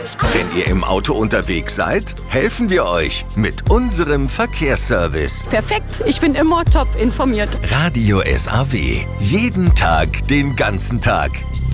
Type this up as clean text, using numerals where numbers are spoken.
Tipps. Wenn ihr im Auto unterwegs seid, helfen wir euch mit unserem Verkehrsservice. Perfekt, ich bin immer top informiert. Radio SAW. Jeden Tag, den ganzen Tag.